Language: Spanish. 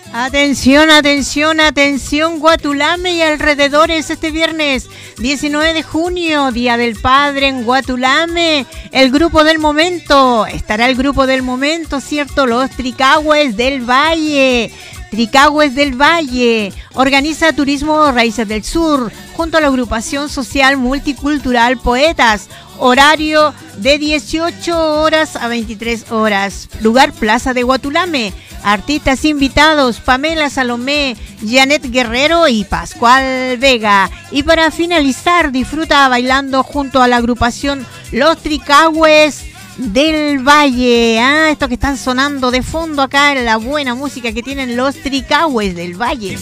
Atención, atención, atención, Guatulame y alrededores este viernes 19 de junio, Día del Padre en Guatulame. El grupo del momento, estará el grupo del momento, ¿cierto? Los Tricagües del Valle. Tricagües del Valle organiza Turismo Raíces del Sur junto a la agrupación social multicultural Poetas. Horario de 18 horas a 23 horas. Lugar Plaza de Guatulame. Artistas invitados: Pamela Salomé, Janet Guerrero y Pascual Vega. Y para finalizar, disfruta bailando junto a la agrupación Los Tricagües del Valle. Estos que están sonando de fondo acá en la buena música que tienen los Tricagües del Valle.